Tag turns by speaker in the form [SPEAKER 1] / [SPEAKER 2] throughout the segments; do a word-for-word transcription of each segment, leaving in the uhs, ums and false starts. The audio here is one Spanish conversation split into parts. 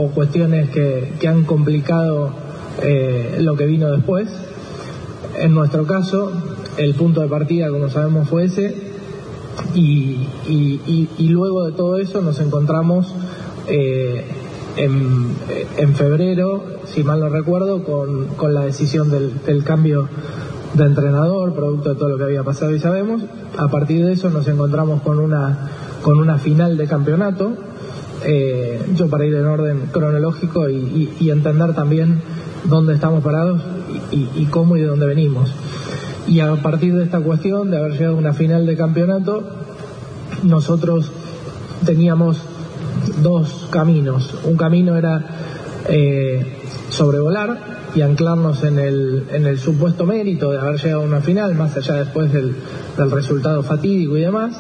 [SPEAKER 1] o cuestiones que, que han complicado eh, lo que vino después. En nuestro caso, el punto de partida, como sabemos, fue ese, y, y, y, y luego de todo eso nos encontramos eh, en, en febrero, si mal no recuerdo, con, con la decisión del, del cambio de entrenador, producto de todo lo que había pasado y sabemos. A partir de eso nos encontramos con una, con una final de campeonato, eh, yo para ir en orden cronológico y, y, y entender también dónde estamos parados y, y cómo y de dónde venimos. Y a partir de esta cuestión de haber llegado a una final de campeonato, nosotros teníamos dos caminos. Un camino era eh, sobrevolar y anclarnos en el, en el supuesto mérito de haber llegado a una final, más allá después del, del resultado fatídico y demás,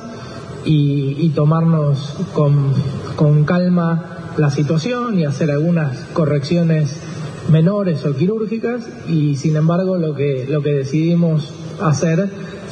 [SPEAKER 1] y, y tomarnos con, con calma la situación y hacer algunas correcciones menores o quirúrgicas. Y sin embargo lo que, lo que decidimos hacer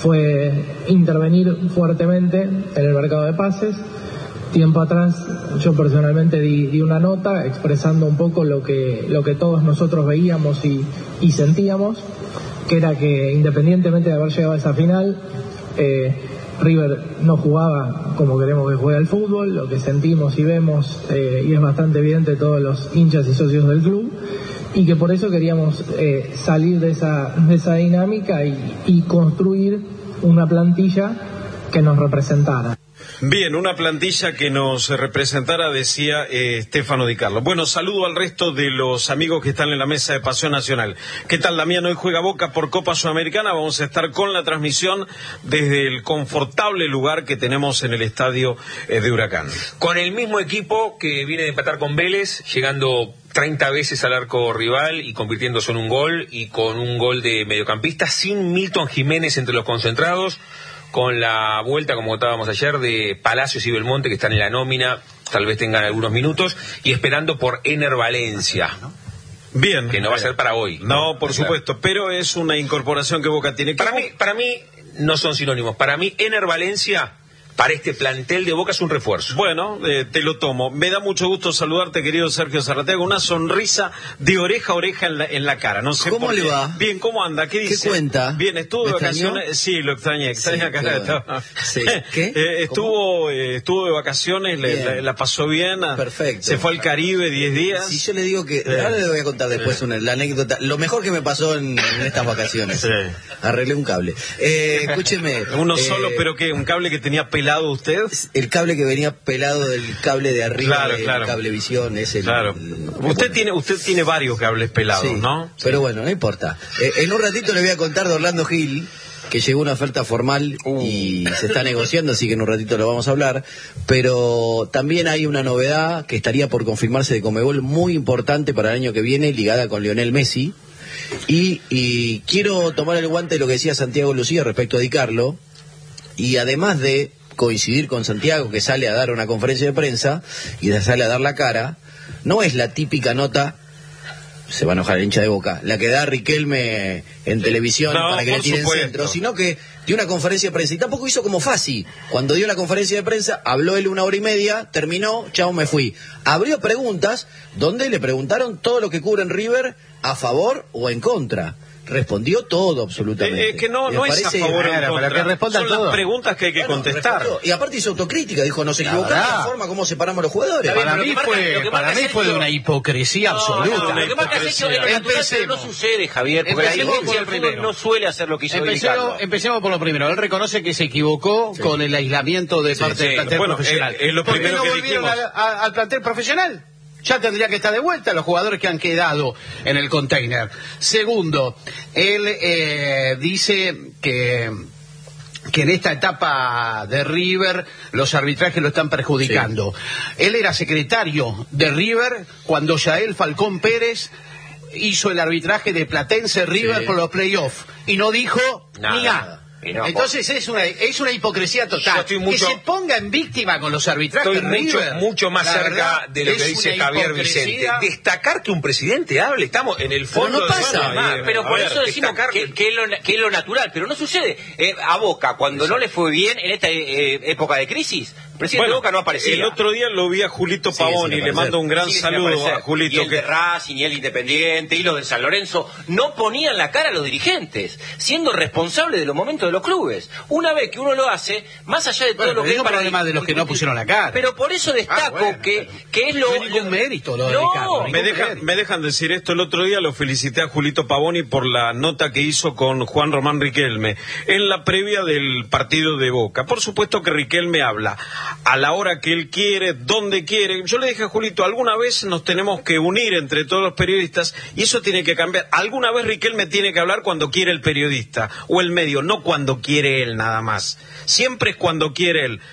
[SPEAKER 1] fue intervenir fuertemente en el mercado de pases. Tiempo atrás yo personalmente di, di una nota expresando un poco lo que, lo que todos nosotros veíamos y, y sentíamos, que era que independientemente de haber llegado a esa final, eh, River no jugaba como queremos que juegue al fútbol, lo que sentimos y vemos, eh, y es bastante evidente todos los hinchas y socios del club, y que por eso queríamos eh, salir de esa, de esa dinámica y, y construir una plantilla que nos representara.
[SPEAKER 2] Bien, una plantilla que nos representara, decía eh, Stefano Di Carlo. Bueno, saludo al resto de los amigos que están en la mesa de Pasión Nacional. ¿Qué tal, Damián? Hoy juega Boca por Copa Sudamericana. Vamos a estar con la transmisión desde el confortable lugar que tenemos en el estadio eh, de Huracán.
[SPEAKER 3] Con el mismo equipo que viene de empatar con Vélez, llegando treinta veces al arco rival y convirtiéndose en un gol, y con un gol de mediocampista, sin Milton Jiménez entre los concentrados, con la vuelta, como contábamos ayer, de Palacios y Belmonte, que están en la nómina, tal vez tengan algunos minutos, y esperando por Ener Valencia.
[SPEAKER 2] Bien.
[SPEAKER 3] Que no va a ser para hoy.
[SPEAKER 2] No, por supuesto, pero es una incorporación que Boca tiene.
[SPEAKER 3] Para mí, para mí no son sinónimos. Para mí, Ener Valencia, para este plantel de Boca, es un refuerzo.
[SPEAKER 2] Bueno, eh, te lo tomo. Me da mucho gusto saludarte, querido Sergio Zarratea, con una sonrisa de oreja a oreja en la, en la cara. No sé
[SPEAKER 4] ¿Cómo
[SPEAKER 2] por
[SPEAKER 4] le
[SPEAKER 2] qué.
[SPEAKER 4] va?
[SPEAKER 2] Bien, ¿cómo anda? ¿Qué dice?
[SPEAKER 4] ¿Qué cuenta?
[SPEAKER 2] Bien, estuvo de vacaciones. Sí, lo extrañé. Extrañé
[SPEAKER 4] Sí,
[SPEAKER 2] acá.
[SPEAKER 4] claro. Sí. ¿Qué?
[SPEAKER 2] Eh, estuvo, eh, estuvo de vacaciones, le, la, la pasó bien. A,
[SPEAKER 4] Perfecto.
[SPEAKER 2] Se fue al Caribe diez días.
[SPEAKER 4] Si yo le digo que...
[SPEAKER 2] Sí.
[SPEAKER 4] Ahora le voy a contar después sí. una, la anécdota. Lo mejor que me pasó en, en estas vacaciones.
[SPEAKER 2] Sí.
[SPEAKER 4] Arreglé un cable. Eh, escúcheme.
[SPEAKER 2] Uno
[SPEAKER 4] eh,
[SPEAKER 2] solo, pero que un cable que tenía pelado usted.
[SPEAKER 4] El cable que venía pelado del cable de arriba,
[SPEAKER 2] Claro,
[SPEAKER 4] del
[SPEAKER 2] claro.
[SPEAKER 4] Cablevisión, es el...
[SPEAKER 2] Claro.
[SPEAKER 4] el-
[SPEAKER 2] usted
[SPEAKER 4] bueno.
[SPEAKER 2] tiene, usted tiene varios cables pelados,
[SPEAKER 4] Sí,
[SPEAKER 2] ¿no?
[SPEAKER 4] pero bueno, no importa. Eh, en un ratito le voy a contar de Orlando Gil, que llegó una oferta formal
[SPEAKER 2] Uh.
[SPEAKER 4] y se está negociando, así que en un ratito lo vamos a hablar. Pero también hay una novedad que estaría por confirmarse de Conmebol muy importante para el año que viene, ligada con Lionel Messi. Y, y quiero tomar el guante de lo que decía Santiago Lucía respecto a Di Carlo, y además de coincidir con Santiago, que sale a dar una conferencia de prensa y sale a dar la cara, no es la típica nota, se va a enojar el hincha de Boca, la que da Riquelme en televisión
[SPEAKER 2] No,
[SPEAKER 4] para que
[SPEAKER 2] por
[SPEAKER 4] le tiren
[SPEAKER 2] supuesto.
[SPEAKER 4] centro, sino que dio una conferencia de prensa, y tampoco hizo como Fassi. Cuando dio la conferencia de prensa, habló él una hora y media, terminó, chao, me fui. Abrió preguntas donde le preguntaron todo lo que cubre en River, a favor o en contra. Respondió todo, absolutamente.
[SPEAKER 2] Eh, eh, que no,
[SPEAKER 4] Me
[SPEAKER 2] no es a
[SPEAKER 4] parece-
[SPEAKER 2] favor o en
[SPEAKER 5] Claro,
[SPEAKER 2] contra.
[SPEAKER 5] pero que respondan
[SPEAKER 2] Son
[SPEAKER 5] todo.
[SPEAKER 2] las preguntas que hay que
[SPEAKER 4] Bueno,
[SPEAKER 2] contestar.
[SPEAKER 4] respondió. Y aparte hizo autocrítica, dijo, nos equivocamos en
[SPEAKER 5] verdad.
[SPEAKER 4] la forma como separamos los jugadores.
[SPEAKER 3] Está bien,
[SPEAKER 5] Para
[SPEAKER 3] pero
[SPEAKER 5] mí
[SPEAKER 3] lo que marca-
[SPEAKER 5] fue,
[SPEAKER 3] lo que
[SPEAKER 5] para
[SPEAKER 3] marca
[SPEAKER 5] mí fue de
[SPEAKER 3] Sergio-
[SPEAKER 5] una hipocresía
[SPEAKER 3] No,
[SPEAKER 5] absoluta.
[SPEAKER 3] no, lo que marca Sergio es lo natural, pero no
[SPEAKER 5] Empecemos.
[SPEAKER 3] sucede, Javier, porque la
[SPEAKER 5] Empecemos
[SPEAKER 3] dirigencia
[SPEAKER 5] por
[SPEAKER 3] del
[SPEAKER 5] el
[SPEAKER 3] fútbol
[SPEAKER 5] primero.
[SPEAKER 3] no suele hacer lo que hizo Di
[SPEAKER 5] Empecemos,
[SPEAKER 3] Carlo.
[SPEAKER 5] empecemos por lo primero. Él reconoce que se equivocó con el aislamiento de parte
[SPEAKER 3] sí.
[SPEAKER 5] del plantel
[SPEAKER 2] Bueno,
[SPEAKER 5] profesional.
[SPEAKER 2] es- es lo
[SPEAKER 5] ¿Por qué
[SPEAKER 2] primero
[SPEAKER 5] no
[SPEAKER 2] que
[SPEAKER 5] volvieron
[SPEAKER 2] dijimos.
[SPEAKER 5] al, a- al plantel profesional? Ya tendría que estar de vuelta los jugadores que han quedado en el container. Segundo, él eh, dice que... que en esta etapa de River los arbitrajes lo están perjudicando. Él era secretario de River cuando Yael Falcón Pérez hizo el arbitraje de Platense River
[SPEAKER 4] Sí.
[SPEAKER 5] por los playoffs y no dijo
[SPEAKER 3] Nada.
[SPEAKER 5] ni nada.
[SPEAKER 3] Y no,
[SPEAKER 5] Entonces es una es una hipocresía total.
[SPEAKER 3] Yo estoy mucho-
[SPEAKER 5] que se ponga en víctima con los arbitrajes
[SPEAKER 3] Estoy mucho,
[SPEAKER 5] River,
[SPEAKER 3] mucho más
[SPEAKER 5] la
[SPEAKER 3] cerca
[SPEAKER 5] verdad,
[SPEAKER 3] de lo que
[SPEAKER 5] es
[SPEAKER 3] dice
[SPEAKER 5] una
[SPEAKER 3] Javier
[SPEAKER 5] hipocresía.
[SPEAKER 3] Vicente. Destacar que un presidente hable, estamos en el fondo
[SPEAKER 4] no
[SPEAKER 3] de
[SPEAKER 4] pasa.
[SPEAKER 3] bueno, además,
[SPEAKER 2] Eh,
[SPEAKER 3] pero
[SPEAKER 2] a
[SPEAKER 3] por
[SPEAKER 2] ver,
[SPEAKER 3] eso decimos
[SPEAKER 2] destacar-
[SPEAKER 3] que, que, es lo, que es lo natural, pero no sucede. Eh, a Boca, cuando no le fue bien en esta eh, época de crisis,
[SPEAKER 6] El presidente
[SPEAKER 2] bueno,
[SPEAKER 6] de Boca no aparecía.
[SPEAKER 2] El otro día lo vi a Julito Pavón, sí, y le mando un gran saludo a Julito.
[SPEAKER 6] Y el
[SPEAKER 2] que...
[SPEAKER 6] de Racing, y el Independiente, y los de San Lorenzo, no ponían la cara a los dirigentes, siendo responsables de los momentos de los clubes. Una vez que uno lo hace, más allá de todo
[SPEAKER 5] bueno,
[SPEAKER 6] lo que es para...
[SPEAKER 5] problema de los que no pusieron la cara.
[SPEAKER 6] Pero por eso destaco ah, bueno, que, que es lo...
[SPEAKER 5] No hay ningún mérito lo de
[SPEAKER 6] no,
[SPEAKER 5] Ricardo.
[SPEAKER 2] Me, deja, me dejan decir esto. El otro día lo felicité a Julito Pavoni por la nota que hizo con Juan Román Riquelme en la previa del partido de Boca. Por supuesto que Riquelme habla a la hora que él quiere, donde quiere. Yo le dije a Julito, alguna vez nos tenemos que unir entre todos los periodistas y eso tiene que cambiar. Alguna vez Riquelme tiene que hablar cuando quiere el periodista o el medio, no cuando quiere él nada más. Siempre es cuando quiere él.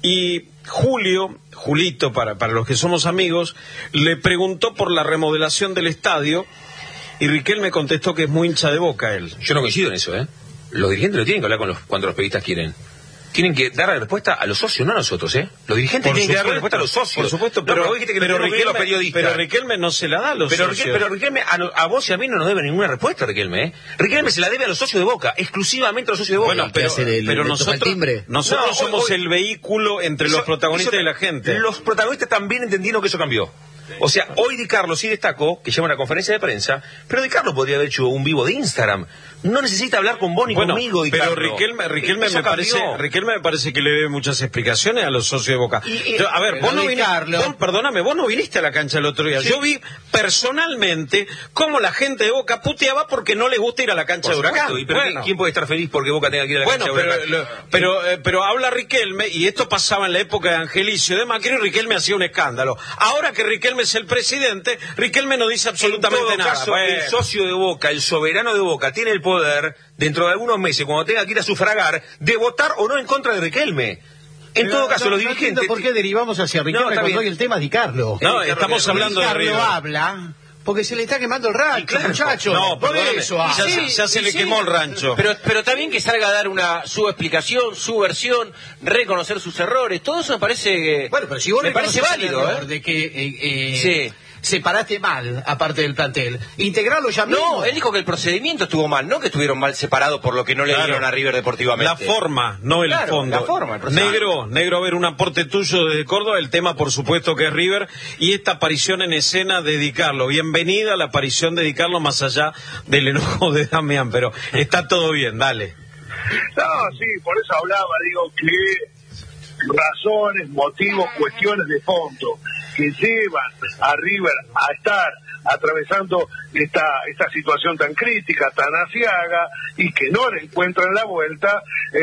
[SPEAKER 2] Y Julio, Julito, para, para los que somos amigos, le preguntó por la remodelación del estadio y Riquelme contestó que es muy hincha de Boca él.
[SPEAKER 3] Yo no coincido en eso, ¿eh? Los dirigentes no tienen que hablar con los, cuando los periodistas quieren. Tienen que dar la respuesta a los socios, no a nosotros, ¿eh? Los dirigentes
[SPEAKER 2] por
[SPEAKER 3] tienen
[SPEAKER 2] supuesto,
[SPEAKER 3] que dar la respuesta a los socios.
[SPEAKER 2] Por supuesto, pero,
[SPEAKER 3] no, pero, que
[SPEAKER 2] pero,
[SPEAKER 3] no
[SPEAKER 2] Riquelme,
[SPEAKER 3] los periodistas.
[SPEAKER 2] pero Riquelme no se la da a los
[SPEAKER 3] pero,
[SPEAKER 2] socios.
[SPEAKER 3] Pero Riquelme, a, a vos y a mí no nos debe ninguna respuesta, Riquelme, ¿eh? Riquelme se la debe a los socios de Boca, exclusivamente a los socios de Boca.
[SPEAKER 2] Bueno, pero,
[SPEAKER 4] el,
[SPEAKER 2] pero
[SPEAKER 4] el
[SPEAKER 2] nosotros, nosotros no, somos hoy, hoy, el vehículo entre eso, los protagonistas eso, y la gente.
[SPEAKER 3] Los protagonistas también entendieron que eso cambió. O sea, hoy Di Carlo sí destacó que lleva una conferencia de prensa, pero Di Carlo podría haber hecho un vivo de Instagram. No necesita hablar con vos ni
[SPEAKER 2] bueno,
[SPEAKER 3] conmigo, Di
[SPEAKER 2] pero
[SPEAKER 3] Carlo.
[SPEAKER 2] Riquelme, Riquelme me parece, Riquelme me parece que le debe muchas explicaciones a los socios de Boca.
[SPEAKER 3] Y, y,
[SPEAKER 2] a ver, vos no viniste, vos, perdóname, vos no viniste a la cancha el otro día. Sí. Yo vi personalmente cómo la gente de Boca puteaba porque no les gusta ir a la cancha
[SPEAKER 3] Por
[SPEAKER 2] de Huracán.
[SPEAKER 3] Supuesto, pero bueno. ¿Quién puede estar feliz porque Boca tenga que ir a la
[SPEAKER 2] bueno,
[SPEAKER 3] cancha de
[SPEAKER 2] Huracán? Bueno, pero, pero, eh, pero habla Riquelme, y esto pasaba en la época de Angelicio de Macri, y Riquelme hacía un escándalo. Ahora que Riquelme es el presidente, Riquelme no dice absolutamente
[SPEAKER 3] en todo
[SPEAKER 2] nada.
[SPEAKER 3] Caso,
[SPEAKER 2] bueno.
[SPEAKER 3] El socio de Boca, el soberano de Boca, tiene el poder, dentro de algunos meses, cuando tenga que ir a sufragar, de votar o no en contra de Riquelme. En
[SPEAKER 5] pero,
[SPEAKER 3] todo caso,
[SPEAKER 5] no,
[SPEAKER 3] los
[SPEAKER 5] no
[SPEAKER 3] dirigentes...
[SPEAKER 5] ¿Por qué derivamos hacia Riquelme
[SPEAKER 3] no,
[SPEAKER 5] cuando hoy el tema es Di Carlo?
[SPEAKER 2] No, estamos hablando
[SPEAKER 5] Ricardo
[SPEAKER 2] de River.
[SPEAKER 5] habla... Porque se le está quemando el rancho,
[SPEAKER 3] claro,
[SPEAKER 5] muchachos.
[SPEAKER 2] No,
[SPEAKER 5] por
[SPEAKER 2] perdóname,
[SPEAKER 5] eso. Ah,
[SPEAKER 2] ya,
[SPEAKER 5] sí,
[SPEAKER 2] ya se le
[SPEAKER 5] sí,
[SPEAKER 2] quemó el rancho.
[SPEAKER 6] Pero, pero también que salga a dar una su explicación, su versión, reconocer sus errores. Todo eso me parece,
[SPEAKER 5] bueno, pero si vos
[SPEAKER 6] me parece válido,
[SPEAKER 5] el error
[SPEAKER 6] ¿eh?
[SPEAKER 5] de que eh, eh,
[SPEAKER 6] sí.
[SPEAKER 5] separaste mal, aparte del plantel. Integrarlo ya mismo.
[SPEAKER 6] No, él dijo que el procedimiento estuvo mal, no que estuvieron mal separados por lo que no le
[SPEAKER 2] claro.
[SPEAKER 6] dieron a River deportivamente.
[SPEAKER 2] La forma, no el
[SPEAKER 6] claro,
[SPEAKER 2] fondo.
[SPEAKER 6] La forma, el
[SPEAKER 2] negro, negro, a ver, un aporte tuyo desde Córdoba, el tema por supuesto que es River, y esta aparición en escena de Di Carlo. Bienvenida a la aparición de Di Carlo, más allá del enojo de Damián, pero está todo bien, dale.
[SPEAKER 7] No, sí, por eso hablaba, digo que razones, motivos, cuestiones de fondo que llevan a River a estar atravesando esta esta situación tan crítica, tan aciaga, y que no le encuentran la vuelta,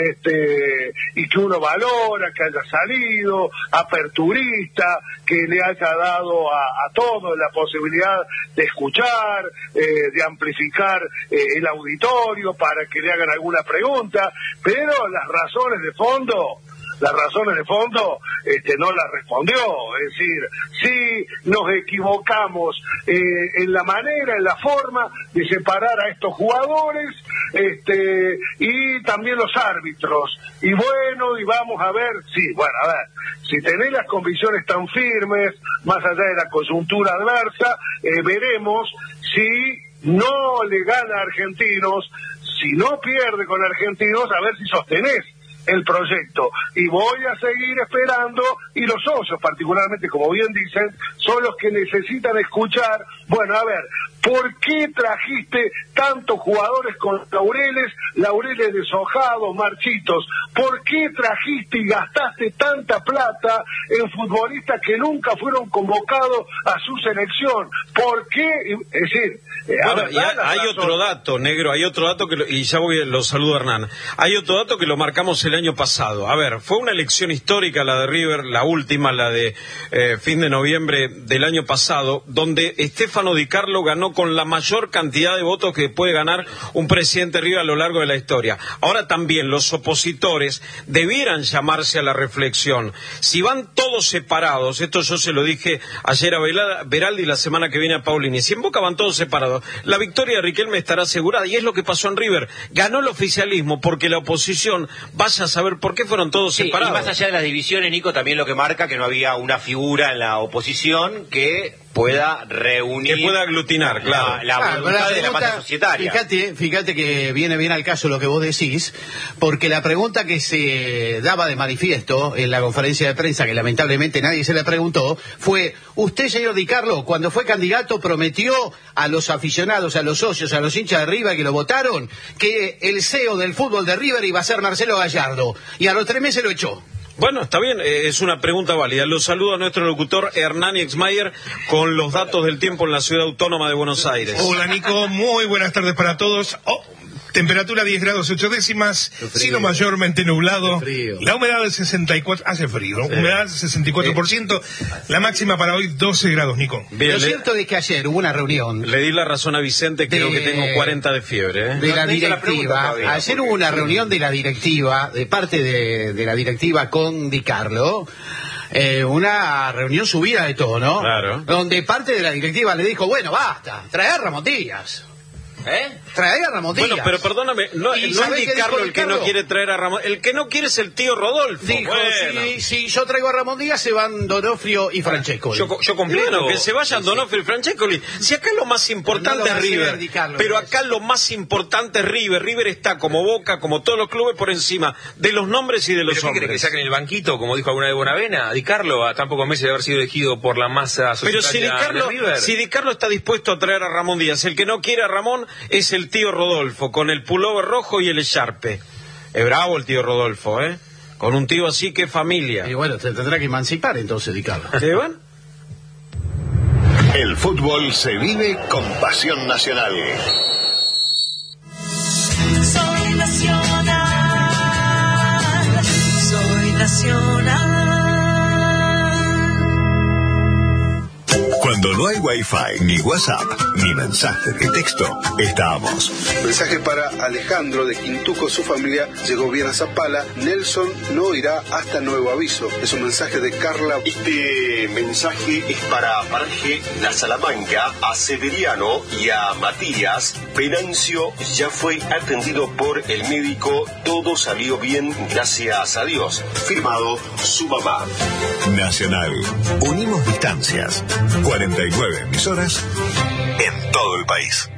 [SPEAKER 7] este y que uno valora que haya salido aperturista, que le haya dado a, a todos la posibilidad de escuchar, eh, de amplificar eh, el auditorio para que le hagan alguna pregunta, pero las razones de fondo las razones de fondo este, no las respondió. Es decir, sí nos equivocamos eh, en la manera, en la forma de separar a estos jugadores, este y también los árbitros. Y bueno, y vamos a ver, sí, bueno, a ver, si tenés las convicciones tan firmes, más allá de la coyuntura adversa, eh, veremos si no le gana a Argentinos, si no pierde con Argentinos, a ver si sostenés el proyecto. Y voy a seguir esperando, y los socios particularmente, como bien dicen, son los que necesitan escuchar, bueno, a ver, ¿por qué trajiste tantos jugadores con laureles, laureles deshojados, marchitos? ¿Por qué trajiste y gastaste tanta plata en futbolistas que nunca fueron convocados a su selección? ¿Por qué? Es decir, eh,
[SPEAKER 2] bueno,
[SPEAKER 7] ver,
[SPEAKER 2] y hay, hay otro dato, negro, hay otro dato que lo, y ya voy, lo saludo a Hernán. Hay otro dato que lo marcamos el año pasado. A ver, fue una elección histórica la de River, la última, la de eh, fin de noviembre del año pasado, donde Stefano Di Carlo ganó con la mayor cantidad de votos que puede ganar un presidente River a lo largo de la historia. Ahora también los opositores debieran llamarse a la reflexión. Si van todos separados, esto yo se lo dije ayer a Beraldi y la semana que viene a Paulini, si en Boca van todos separados, la victoria de Riquelme estará asegurada, y es lo que pasó en River. Ganó el oficialismo porque la oposición, vaya a saber por qué fueron todos
[SPEAKER 6] sí,
[SPEAKER 2] separados.
[SPEAKER 6] Y más allá de las divisiones, Nico, también lo que marca que no había una figura en la oposición que pueda reunir,
[SPEAKER 2] que pueda aglutinar, claro,
[SPEAKER 6] la, la
[SPEAKER 5] Claro,
[SPEAKER 6] voluntad
[SPEAKER 5] la
[SPEAKER 6] de la
[SPEAKER 5] pregunta,
[SPEAKER 6] parte societaria.
[SPEAKER 5] Fíjate, fíjate que viene bien al caso lo que vos decís, porque la pregunta que se daba de manifiesto en la conferencia de prensa, que lamentablemente nadie se le preguntó, fue: usted, señor Di Carlo, cuando fue candidato prometió a los aficionados, a los socios, a los hinchas de River que lo votaron, que el C E O del fútbol de River iba a ser Marcelo Gallardo, y a los tres meses lo echó.
[SPEAKER 2] Bueno, está bien, eh, es una pregunta válida. Lo saludo a nuestro locutor Hernán Exmayer con los datos del tiempo en la ciudad autónoma de Buenos Aires.
[SPEAKER 8] Hola, Nico, muy buenas tardes para todos. Oh, temperatura diez grados ocho décimas, cielo mayormente nublado, la humedad del sesenta y cuatro por ciento, hace frío, ¿no? Sí. Humedad del sesenta y cuatro por ciento, la máxima para hoy doce grados, Nico.
[SPEAKER 5] Bien, lo le... cierto es que ayer hubo una reunión.
[SPEAKER 2] Le di la razón a Vicente, creo
[SPEAKER 5] de...
[SPEAKER 2] que tengo cuarenta de fiebre. ¿eh?
[SPEAKER 5] De la directiva,
[SPEAKER 6] la
[SPEAKER 5] ayer hubo una reunión de la directiva, de parte de, de la directiva con Di Carlo. Eh, una reunión subida de tono,
[SPEAKER 2] claro,
[SPEAKER 5] donde parte de la directiva le dijo: bueno, basta, trae a Ramón Díaz. ¿Eh? Trae a Ramón Díaz.
[SPEAKER 2] Bueno, pero perdóname, no, no es Di Carlo el que no quiere traer a Ramón, el que no quiere es el tío Rodolfo.
[SPEAKER 5] Dijo:
[SPEAKER 2] bueno.
[SPEAKER 5] si, si yo traigo a Ramón Díaz, se van Donofrio y Francescoli.
[SPEAKER 2] Yo, yo completo. Bueno, que se vayan sí, Donofrio y Francescoli. Si acá lo más importante no lo es River, Di Carlo, pero acá lo más importante es River. River está como Boca, como todos los clubes, por encima de los nombres y de los
[SPEAKER 3] ¿Pero
[SPEAKER 2] hombres.
[SPEAKER 3] ¿Qué quiere que saquen el banquito, como dijo alguna de Bonavena? Di Carlo, a tan pocos meses de haber sido elegido por la masa societaria.
[SPEAKER 2] Pero si Di Carlo,
[SPEAKER 3] de River.
[SPEAKER 2] si Di Carlo está dispuesto a traer a Ramón Díaz, el que no quiere a Ramón es el tío Rodolfo, con el pullover rojo y el echarpe. Es bravo el tío Rodolfo, ¿eh? Con un tío así, que familia.
[SPEAKER 5] Y bueno, te tendrá que emancipar entonces, Di Carlo.
[SPEAKER 2] ¿Sí, bueno?
[SPEAKER 9] El fútbol se vive con pasión nacional.
[SPEAKER 10] Soy nacional, soy nacional.
[SPEAKER 9] Cuando no hay wifi, ni WhatsApp, ni mensajes de texto, estamos.
[SPEAKER 11] Mensaje para Alejandro de Quintuco, su familia llegó bien a Zapala. Nelson no irá hasta nuevo aviso. Es un mensaje de Carla.
[SPEAKER 9] Este mensaje es para Parge, la Salamanca, a Severiano y a Matías. Venancio ya fue atendido por el médico. Todo salió bien, gracias a Dios. Firmado su mamá. Nacional. Unimos distancias. cuarenta y nueve emisoras en todo el país.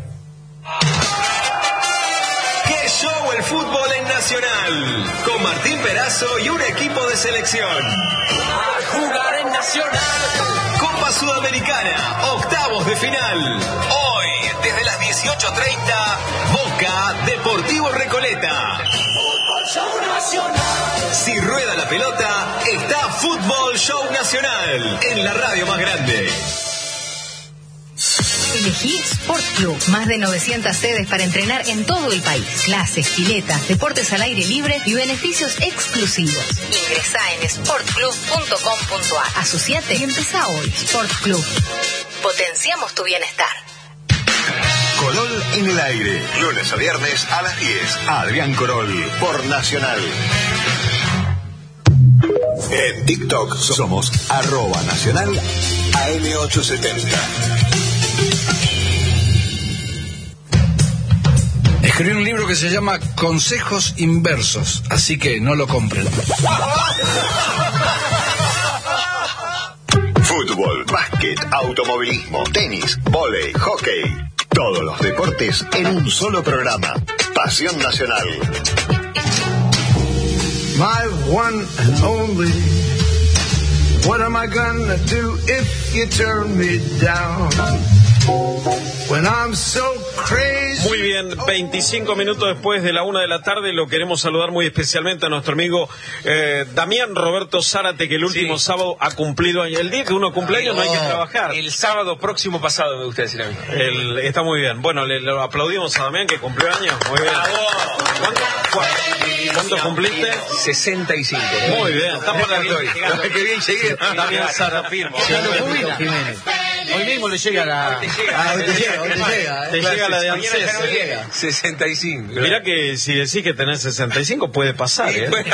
[SPEAKER 12] ¡Qué show el fútbol en Nacional! Con Martín Perazo y un equipo de selección.
[SPEAKER 10] A jugar en Nacional.
[SPEAKER 12] Copa Sudamericana, octavos de final. Hoy, desde las dieciocho treinta, Boca Deportivo Recoleta.
[SPEAKER 10] Fútbol Show Nacional.
[SPEAKER 12] Si rueda la pelota, está Fútbol Show Nacional en la radio más grande.
[SPEAKER 13] Elegí Sport Club. Más de novecientas sedes para entrenar en todo el país. Clases, piletas, deportes al aire libre y beneficios exclusivos. Ingresá en sport club punto com punto a r. Asociate y empezá hoy. Sport Club. Potenciamos tu bienestar.
[SPEAKER 9] Corol en el aire. Lunes a viernes a las diez. Adrián Corol por Nacional. En TikTok somos arroba nacional A M ochocientos setenta.
[SPEAKER 14] Escribí un libro que se llama Consejos Inversos, así que no lo compren.
[SPEAKER 9] Fútbol, básquet, automovilismo, tenis, vóley, hockey. Todos los deportes en un solo programa. Pasión Nacional.
[SPEAKER 15] My one and only. What am I gonna do if you turn me down? When I'm so crazy.
[SPEAKER 2] Muy bien, veinticinco minutos después de la una de la tarde, lo queremos saludar muy especialmente a nuestro amigo eh, Damián Roberto Zárate, que el último sí. sábado ha cumplido años. El día que uno cumple años no hay que trabajar.
[SPEAKER 3] El sábado próximo pasado, me gusta decir a mí.
[SPEAKER 2] El, está muy bien. Bueno, le, le aplaudimos a Damián, que cumplió años. Muy bien. ¿Cuánto, ¿Cuánto cumpliste?
[SPEAKER 3] sesenta y cinco.
[SPEAKER 2] Muy bien, está por la
[SPEAKER 3] Qué bien llegué.
[SPEAKER 2] Damián Zárate, firmo.
[SPEAKER 5] Hoy mismo le llega la...
[SPEAKER 3] Te llega,
[SPEAKER 4] Ah, hoy te llega, hoy te llega, ¿eh?
[SPEAKER 2] Te llega la de
[SPEAKER 3] Mañana ya
[SPEAKER 2] ANSES.
[SPEAKER 3] no viene. sesenta y cinco.
[SPEAKER 2] Mirá que si decís que tenés sesenta y cinco puede pasar, ¿eh?
[SPEAKER 3] Bueno,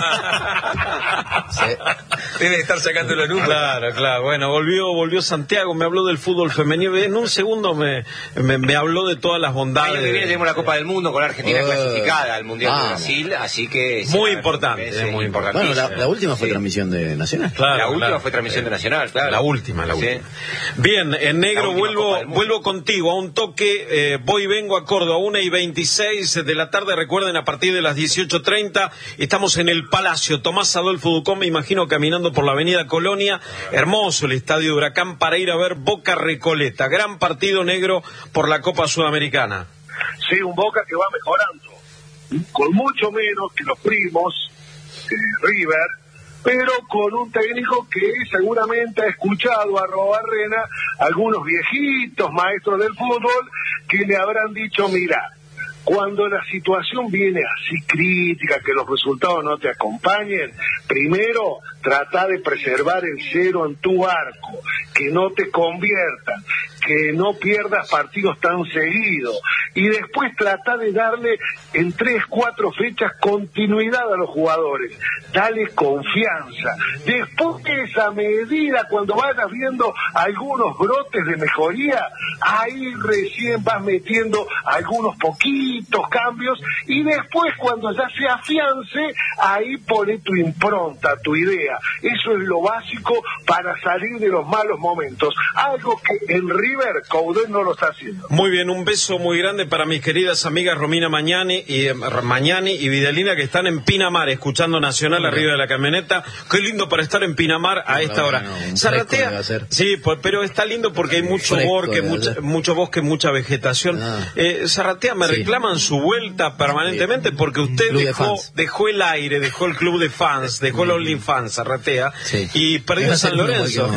[SPEAKER 3] ahora debe estar sacando los números.
[SPEAKER 2] Claro, claro. Bueno, volvió volvió Santiago, me habló del fútbol femenino. En un segundo me, me, me habló de todas las
[SPEAKER 6] El año
[SPEAKER 2] bondades.
[SPEAKER 6] que viene tenemos la Copa del Mundo con la Argentina
[SPEAKER 4] Oh.
[SPEAKER 6] clasificada al Mundial de
[SPEAKER 4] Vamos.
[SPEAKER 6] Brasil, así que...
[SPEAKER 2] Muy
[SPEAKER 6] sí,
[SPEAKER 2] importante,
[SPEAKER 6] es
[SPEAKER 2] es muy importante.
[SPEAKER 4] Bueno, la,
[SPEAKER 6] importantísimo.
[SPEAKER 4] la última fue
[SPEAKER 6] Sí.
[SPEAKER 4] transmisión de Nacional.
[SPEAKER 2] Claro,
[SPEAKER 6] La última
[SPEAKER 2] claro.
[SPEAKER 6] fue transmisión de Nacional, claro.
[SPEAKER 2] La última, la
[SPEAKER 6] Sí.
[SPEAKER 2] última. Bien, en
[SPEAKER 6] La
[SPEAKER 2] negro
[SPEAKER 6] última Copa
[SPEAKER 2] vuelvo
[SPEAKER 6] del Mundo.
[SPEAKER 2] vuelvo contigo a un toque. Eh, voy y vengo a Córdoba, una y veintiséis de la tarde. Recuerden, a partir de las dieciocho treinta estamos en el Palacio. Tomás Adolfo Ducón, me imagino, caminando por la avenida Colonia. Hermoso el estadio de Huracán para ir a ver Boca Recoleta. Gran partido, negro, por la Copa Sudamericana.
[SPEAKER 7] Sí, un Boca que va mejorando, con mucho menos que los primos, que River, pero con un técnico que seguramente ha escuchado a Robarrena, algunos viejitos maestros del fútbol, que le habrán dicho, mira, cuando la situación viene así crítica, que los resultados no te acompañen, primero trata de preservar el cero en tu arco, que no te conviertan, que no pierdas partidos tan seguidos, y después trata de darle en tres, cuatro fechas continuidad a los jugadores, dale confianza. Después de esa medida, cuando vayas viendo algunos brotes de mejoría, ahí recién vas metiendo algunos poquitos cambios, y después cuando ya se afiance, ahí pone tu impronta, tu idea. Eso es lo básico para salir de los malos momentos, algo que en River Coudet no lo está haciendo.
[SPEAKER 2] Muy bien, un beso muy grande para mis queridas amigas Romina Mañani y, eh, Mañani y Vidalina, que están en Pinamar, escuchando Nacional
[SPEAKER 4] Bien.
[SPEAKER 2] arriba de la camioneta. Qué lindo para estar en Pinamar a esta
[SPEAKER 4] No,
[SPEAKER 2] hora.
[SPEAKER 4] no, un
[SPEAKER 2] Zarratea,
[SPEAKER 4] fresco debe ser.
[SPEAKER 2] sí, pues, pero está lindo porque hay mucho
[SPEAKER 4] Fresco
[SPEAKER 2] bosque,
[SPEAKER 4] debe
[SPEAKER 2] mucha,
[SPEAKER 4] ser.
[SPEAKER 2] mucho bosque, mucha vegetación.
[SPEAKER 4] Ah.
[SPEAKER 2] Eh, Zarratea, me
[SPEAKER 4] Sí.
[SPEAKER 2] reclaman su vuelta permanentemente porque usted
[SPEAKER 4] Club de
[SPEAKER 2] dejó,
[SPEAKER 4] fans.
[SPEAKER 2] dejó el aire, dejó el club de fans, dejó el OnlyFans, Zarratea,
[SPEAKER 4] Sí.
[SPEAKER 2] y perdió a San Lorenzo.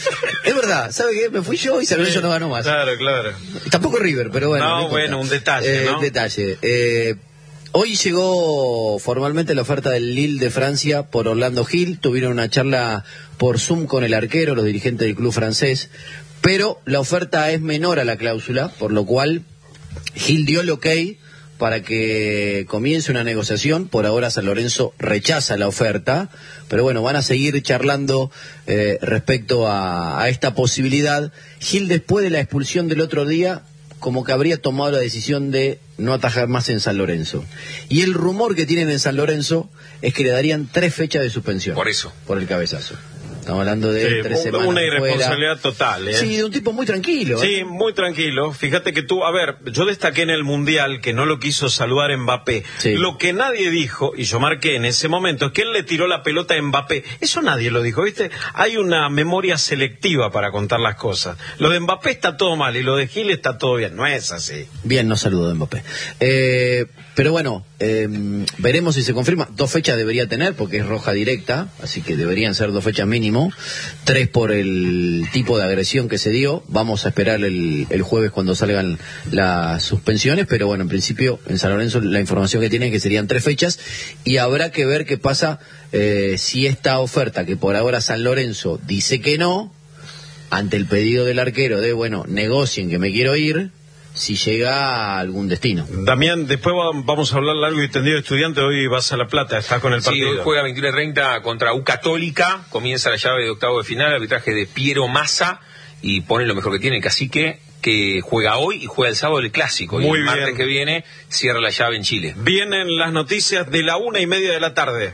[SPEAKER 4] Es verdad, ¿sabe qué? Me fui yo y San Lorenzo no ganó más.
[SPEAKER 2] Claro, claro.
[SPEAKER 4] Tampoco River, pero bueno.
[SPEAKER 2] No,
[SPEAKER 4] no importa.
[SPEAKER 2] bueno, un detalle,
[SPEAKER 4] Eh,
[SPEAKER 2] ¿no?
[SPEAKER 4] Un detalle. Eh, hoy llegó formalmente la oferta del Lille de Francia por Orlando Gil. Tuvieron una charla por Zoom con el arquero, los dirigentes del club francés. Pero la oferta es menor a la cláusula, por lo cual Gil dio el ok para que comience una negociación. Por ahora San Lorenzo rechaza la oferta, pero bueno, van a seguir charlando eh, respecto a, a esta posibilidad. Gil, después de la expulsión del otro día, como que habría tomado la decisión de no atajar más en San Lorenzo. Y el rumor que tienen en San Lorenzo es que le darían tres fechas de suspensión.
[SPEAKER 3] Por eso.
[SPEAKER 4] Por el cabezazo. Estamos hablando de
[SPEAKER 2] Sí,
[SPEAKER 4] tres
[SPEAKER 2] un-
[SPEAKER 4] semanas
[SPEAKER 2] una
[SPEAKER 4] fuera.
[SPEAKER 2] irresponsabilidad total, ¿eh?
[SPEAKER 4] Sí, de un tipo muy tranquilo.
[SPEAKER 2] Sí,
[SPEAKER 4] ¿eh?
[SPEAKER 2] muy tranquilo. Fíjate que tú, a ver, yo destaqué en el Mundial que no lo quiso saludar Mbappé.
[SPEAKER 4] Sí.
[SPEAKER 2] Lo que nadie dijo, y yo marqué en ese momento, es que él le tiró la pelota a Mbappé. Eso nadie lo dijo, ¿viste? Hay una memoria selectiva para contar las cosas. Lo de Mbappé está todo mal y lo de Gil está todo bien. No es así.
[SPEAKER 4] Bien, no saludo de Mbappé. Eh, pero bueno, eh, veremos si se confirma. Dos fechas debería tener porque es roja directa, así que deberían ser dos fechas mínimo. Tres por el tipo de agresión que se dio. Vamos a esperar el, el jueves cuando salgan las suspensiones, pero bueno, en principio en San Lorenzo la información que tienen es que serían tres fechas y habrá que ver qué pasa eh, si esta oferta, que por ahora San Lorenzo dice que no, ante el pedido del arquero de, bueno, negocien que me quiero ir, si llega a algún destino.
[SPEAKER 2] Damián, después va- vamos a hablar largo y tendido de Estudiante. Hoy vas a La Plata, estás con el
[SPEAKER 3] Sí,
[SPEAKER 2] partido.
[SPEAKER 3] hoy juega veintiuno treinta contra U Católica, comienza la llave de octavo de final, arbitraje de Piero Massa, y pone lo mejor que tiene el Cacique, que juega hoy y juega el sábado el Clásico, y
[SPEAKER 2] Muy
[SPEAKER 3] el martes
[SPEAKER 2] bien.
[SPEAKER 3] que viene cierra la llave en Chile.
[SPEAKER 2] Vienen las noticias de la una y media de la tarde.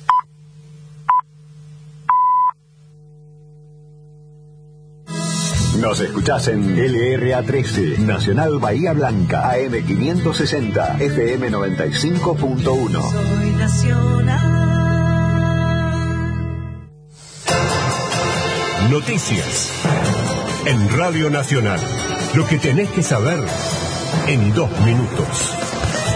[SPEAKER 16] Nos escuchás en L R A trece, Nacional Bahía Blanca, A M quinientos sesenta, F M noventa y cinco punto uno.
[SPEAKER 10] Soy nacional.
[SPEAKER 17] Noticias en Radio Nacional. Lo que tenés que saber en dos minutos.